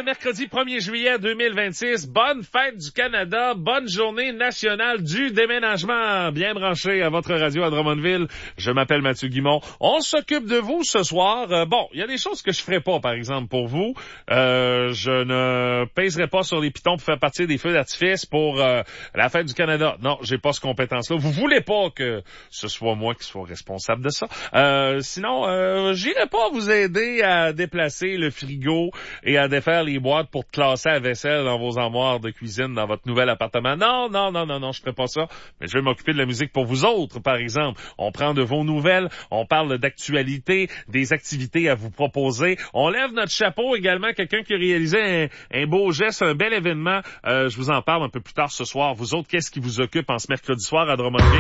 le mercredi 1er juillet 2026. Bonne fête du Canada, bonne journée nationale du déménagement. Bien branché à votre radio à Drummondville. Je m'appelle Mathieu Guimond. On s'occupe de vous ce soir. Bon, il y a des choses que je ferai pas, par exemple, pour vous. Je ne pèserai pas sur les pitons pour faire partir des feux d'artifice pour la fête du Canada. Non, j'ai pas cette compétence-là. Vous voulez pas que ce soit moi qui sois responsable de ça. Sinon, j'irai pas vous aider à déplacer le frigo et à défaire les boîtes pour classer la vaisselle dans vos armoires de cuisine dans votre nouvel appartement. Non, je ferai pas ça. Mais je vais m'occuper de la musique pour vous autres, par exemple. On prend de vos nouvelles, on parle d'actualité, des activités à vous proposer. On lève notre chapeau également, quelqu'un qui a réalisé un beau geste, un bel événement. Je vous en parle un peu plus tard ce soir. Vous autres, qu'est-ce qui vous occupe en ce mercredi soir à Drummondville?